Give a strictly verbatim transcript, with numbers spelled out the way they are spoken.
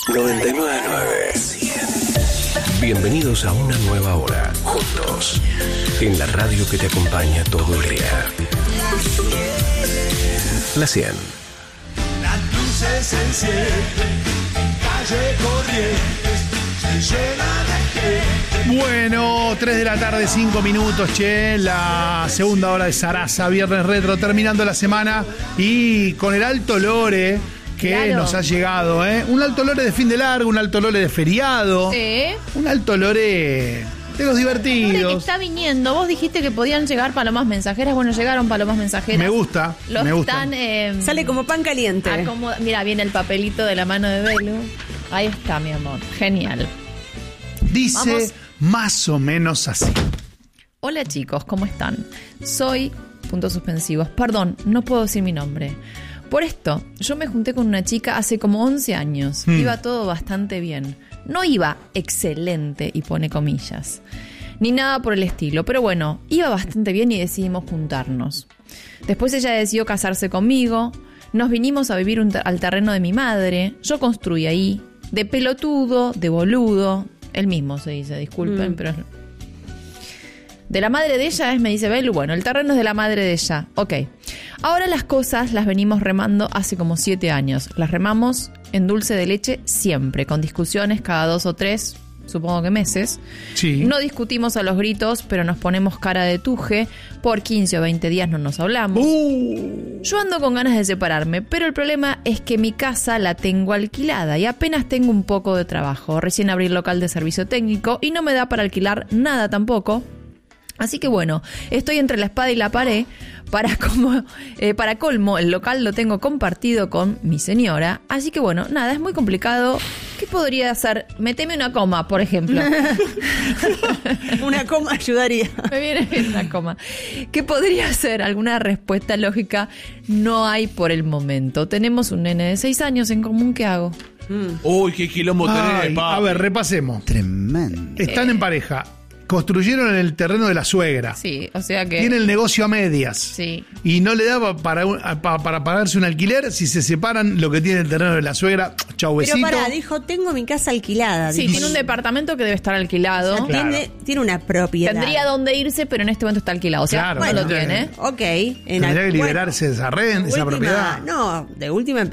noventa y nueve punto nueve. Bienvenidos a una nueva hora, juntos, en la radio que te acompaña todo el día. La cien. Las luces se encienden, calle Corrientes se llena de gente. Bueno, tres de la tarde, cinco minutos, che, la segunda hora de Sarasa, Viernes Retro, terminando la semana y con el alto lore que Claro. nos ha llegado, ¿eh? Un alto lore de fin de largo, un alto lore de feriado, Sí. un alto lore de los Ahora que divertidos. está viniendo, vos dijiste que podían llegar palomas mensajeras. Bueno, llegaron palomas mensajeras. Me gusta, Los me gusta. están. Eh, Sale como pan caliente. acomoda- Mira, viene el papelito de la mano de Belu. Ahí está, mi amor. Genial. Dice Vamos. más o menos así. Hola chicos, ¿cómo están? Soy. Puntos suspensivos. Perdón, no puedo decir mi nombre. Por esto, yo me junté con una chica hace como once años. Hmm. Iba todo bastante bien. No iba excelente, y pone comillas, ni nada por el estilo. Pero bueno, iba bastante bien y decidimos juntarnos. Después ella decidió casarse conmigo. Nos vinimos a vivir un ter- al terreno de mi madre. Yo construí ahí. De pelotudo, de boludo. El mismo se dice, disculpen, Mm. pero es... De la madre de ella es, me dice Belu, bueno, el terreno es de la madre de ella. Ok. Ahora las cosas las venimos remando hace como siete años. Las remamos en dulce de leche siempre, con discusiones cada dos o tres, supongo que meses. Sí. No discutimos a los gritos, pero nos ponemos cara de tuje. Por quince o veinte días no nos hablamos. Uh, Yo ando con ganas de separarme, pero el problema es que mi casa la tengo alquilada y apenas tengo un poco de trabajo. Recién abrí el local de servicio técnico y no me da para alquilar nada tampoco. Así que bueno, estoy entre la espada y la pared. Para, como, eh, para colmo, el local lo tengo compartido con mi señora. Así que bueno, nada, es muy complicado. ¿Qué podría hacer? Meteme una coma, por ejemplo. Una coma ayudaría. Me viene bien una coma. ¿Qué podría ser? ¿Alguna respuesta lógica? No hay por el momento. Tenemos un nene de seis años en común. ¿Qué hago? Uy, qué quilombo ay, tenés, pa. a ver, repasemos. Tremendo. Están en pareja. Construyeron en el terreno de la suegra. Sí, o sea que... Tiene el negocio a medias. Sí. Y no le daba para, un- pa- para pagarse un alquiler. Si se separan lo que tiene el terreno de la suegra, chau Pero besito. pará, dijo, tengo mi casa alquilada. Sí, dijo. tiene un departamento que debe estar alquilado. O sea, Claro. tiene, tiene una propiedad. Tendría dónde irse, pero en este momento está alquilado. O sea, Claro, no lo bueno, tiene. Ok. En Tendría al- que liberarse de esa, ren- bueno, esa última- propiedad. No, de última